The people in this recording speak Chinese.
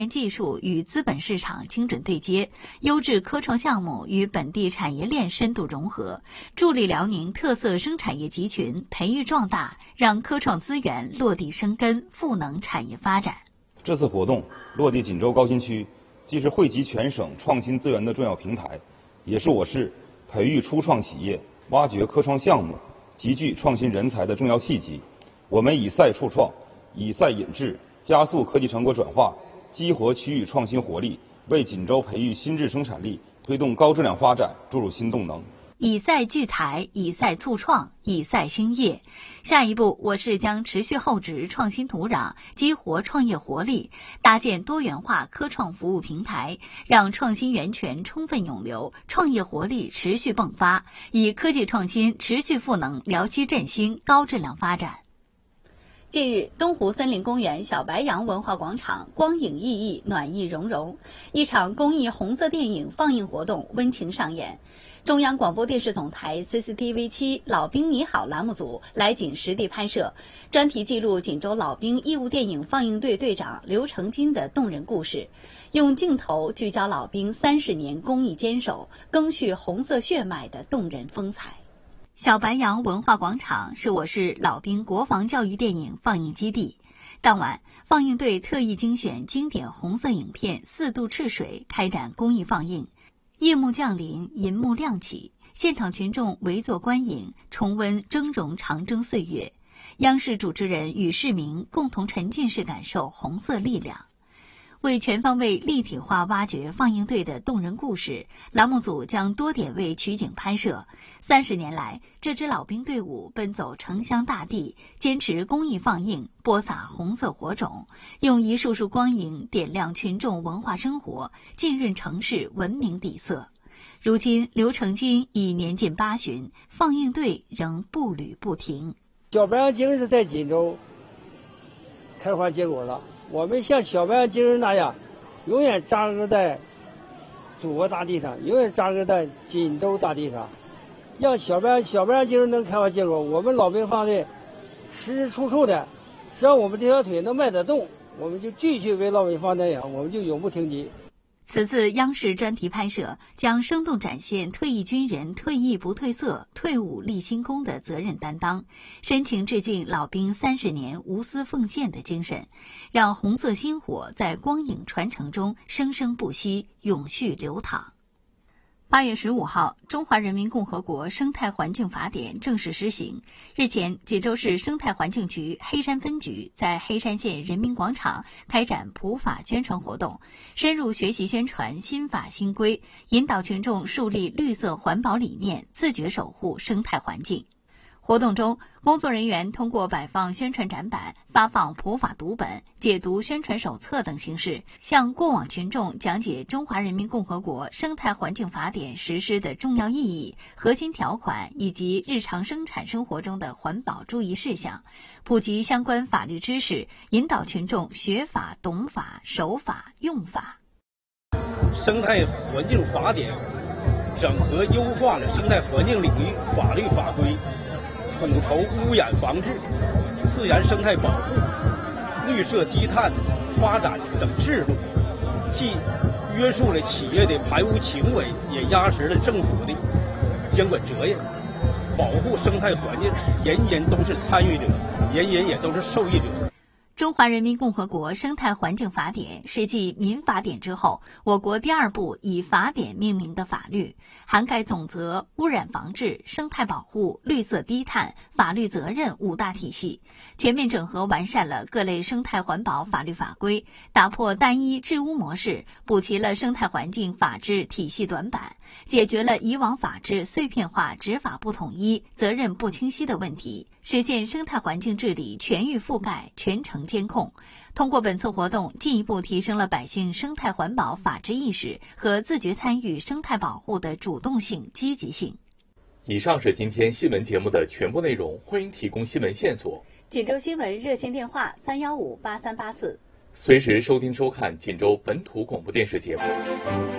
技术与资本市场精准对接，优质科创项目与本地产业链深度融合，助力辽宁特色生产业集群培育壮大，让科创资源落地生根，赋能产业发展。 这次活动落地锦州高新区，既是汇集全省创新资源的重要平台，也是我市培育初创企业、挖掘科创项目、集聚创新人才的重要契机。我们以赛触创，以赛引智，加速科技成果转化，激活区域创新活力，为锦州培育新质生产力、推动高质量发展注入新动能。 以赛聚财，以赛促创，以赛兴业。下一步，我市将持续厚植创新土壤，激活创业活力，搭建多元化科创服务平台，让创新源泉充分涌流，创业活力持续迸发，以科技创新持续赋能辽西振兴高质量发展。近日，东湖森林公园小白杨文化广场光影熠熠，暖意融融，一场公益红色电影放映活动温情上演。中央广播电视总台 CCTV7 老兵你好栏目组来锦实地拍摄，专题记录锦州老兵义务电影放映队队长刘成金的动人故事，用镜头聚焦老兵30年公益坚守、赓续红色血脉的动人风采。小白杨文化广场是我市老兵国防教育电影放映基地。当晚，放映队特意精选经典红色影片《4渡赤水》开展公益放映。夜幕降临，银幕亮起，现场群众围坐观影，重温峥嵘长征岁月。央视主持人与市民共同沉浸式感受红色力量。为全方位立体化挖掘放映队的动人故事，栏目组将多点位取景拍摄。30年来，这支老兵队伍奔走城乡大地，坚持公益放映，播撒红色火种，用一束束光影点亮群众文化生活，浸润城市文明底色。如今，刘成金已年近80，放映队仍步履不停。 小白杨精神在锦州开花结果了。我们像小白杨精神那样，永远扎根在祖国大地上，永远扎根在锦州大地上。让小白杨精神能开花结果，我们老兵方队时时处处的，只要我们这条腿能迈得动，我们就继续为老兵方队养，我们就永不停息。 此次央视专题拍摄将生动展现退役军人退役不褪色、退伍立新功的责任担当，深情致敬老兵30年无私奉献的精神，让红色薪火在光影传承中生生不息、永续流淌。8月15号，中华人民共和国生态环境法典正式施行。日前，济州市生态环境局黑山分局在黑山县人民广场开展普法宣传活动，深入学习宣传新法新规，引导群众树立绿色环保理念，自觉守护生态环境。活动中，工作人员通过摆放宣传展板、发放普法读本、解读宣传手册等形式，向过往群众讲解《中华人民共和国生态环境法典》实施的重要意义、核心条款以及日常生产生活中的环保注意事项，普及相关法律知识，引导群众学法、懂法、守法、用法。 生态环境法典整合优化了生态环境领域法律法规，统筹污染防治、自然生态保护、绿色低碳发展等制度，既约束了企业的排污行为，也压实了政府的监管责任。保护生态环境，人人都是参与者，人人也都是受益者。 中华人民共和国生态环境法典是继民法典之后，我国第2部以法典命名的法律，涵盖总则、污染防治、生态保护、绿色低碳、法律责任5大体系，全面整合完善了各类生态环保法律法规，打破单一治污模式，补齐了生态环境法治体系短板，解决了以往法治碎片化、执法不统一、责任不清晰的问题，实现生态环境治理全域覆盖、全程监控。通过本次活动，进一步提升了百姓生态环保法治意识和自觉参与生态保护的主动性、积极性。 以上是今天新闻节目的全部内容，欢迎提供新闻线索。 锦州新闻热线电话3158384， 随时收听收看锦州本土广播电视节目。